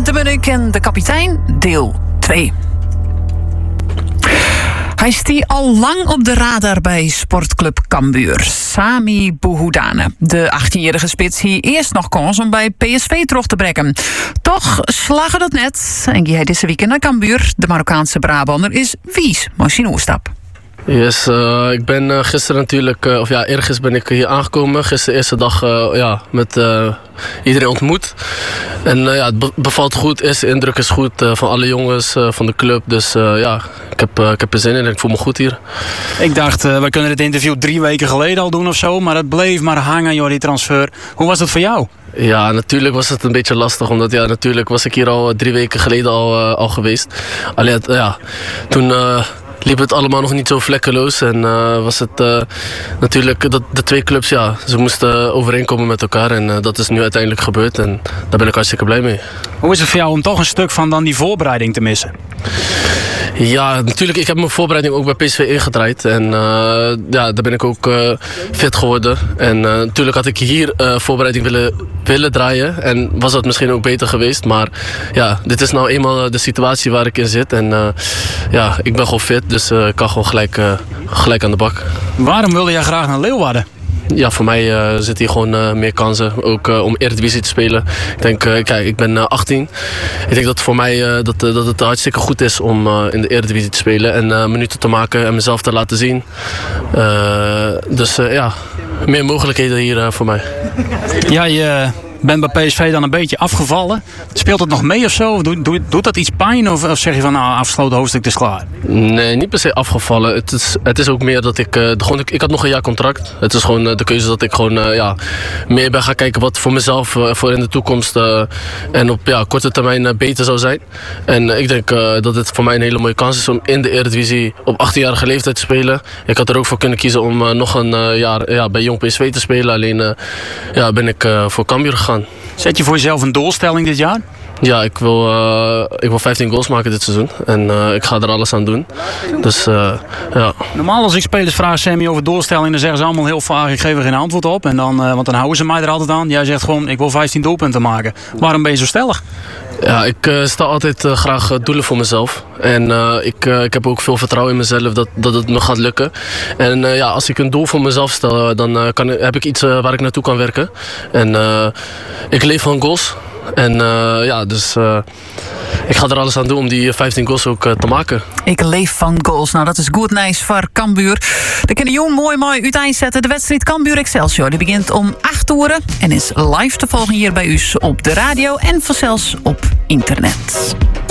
de Munnik en de kapitein, deel 2. Hij stie al lang op de radar bij sportclub Cambuur. Sami Bouhoudane. De 18-jarige spits hier eerst nog kans om bij PSV terug te brengen. Toch slagen dat net. En hij deze weekend naar Cambuur. De Marokkaanse Brabander is vies. Mooi oerstap. Yes, ik ben gisteren natuurlijk, ergens ben ik hier aangekomen. Gisteren eerste dag met iedereen ontmoet. En het bevalt goed, eerste indruk is goed van alle jongens van de club. Dus ik heb er zin in en ik voel me goed hier. Ik dacht, we kunnen het interview 3 weken geleden al doen of zo. Maar het bleef maar hangen, joh, die transfer. Hoe was dat voor jou? Ja, natuurlijk was het een beetje lastig. Omdat natuurlijk was ik hier al 3 weken geleden al geweest. Alleen, toen liep het allemaal nog niet zo vlekkeloos. En was het natuurlijk dat de 2 clubs, ze moesten overeenkomen met elkaar. En dat is nu uiteindelijk gebeurd. En daar ben ik hartstikke blij mee. Hoe is het voor jou om toch een stuk van dan die voorbereiding te missen? Ja, natuurlijk. Ik heb mijn voorbereiding ook bij PSV ingedraaid. En daar ben ik ook fit geworden. En natuurlijk had ik hier voorbereiding willen draaien. En was dat misschien ook beter geweest. Maar dit is nou eenmaal de situatie waar ik in zit. En ik ben gewoon fit. Dus ik kan gewoon gelijk aan de bak. Waarom wilde jij graag naar Leeuwarden? Ja, voor mij zit hier gewoon meer kansen. Ook om Eredivisie te spelen. Ik denk, ik ben 18. Ik denk dat voor mij dat het hartstikke goed is om in de Eredivisie te spelen. En minuten te maken en mezelf te laten zien. Meer mogelijkheden hier voor mij. Ja, je bent bij PSV dan een beetje afgevallen. Speelt het nog mee of zo? Of doet dat iets pijn? Of zeg je van afgesloten hoofdstuk, het is klaar? Nee, niet per se afgevallen. Het is ook meer dat ik had nog een jaar contract. Het is gewoon de keuze dat ik gewoon meer ben gaan kijken wat voor mezelf voor in de toekomst en op korte termijn beter zou zijn. En ik denk dat het voor mij een hele mooie kans is om in de Eredivisie op 18-jarige leeftijd te spelen. Ik had er ook voor kunnen kiezen om nog een jaar bij Jong PSV te spelen. Alleen ben ik voor Cambuur gegaan. Zet je voor jezelf een doelstelling dit jaar? Ja, ik wil 15 goals maken dit seizoen. En ik ga er alles aan doen. Dus, Normaal als ik spelers vraag, Sammy, over doelstellingen, dan zeggen ze allemaal heel vaag, ik geef er geen antwoord op. En dan, want dan houden ze mij er altijd aan. Jij zegt gewoon, ik wil 15 doelpunten maken. Waarom ben je zo stellig? Ja, ik sta altijd graag doelen voor mezelf. En ik heb ook veel vertrouwen in mezelf dat het me gaat lukken. En als ik een doel voor mezelf stel, dan heb ik iets waar ik naartoe kan werken. En ik leef van goals. En ik ga er alles aan doen om die 15 goals ook te maken. Ik leef van goals. Nou, dat is goed nieuws voor Cambuur. De kunnen jong mooi uiteenzetten. De wedstrijd Cambuur Excelsior die begint om 8 uur en is live te volgen hier bij u op de radio en vanzelfs op internet.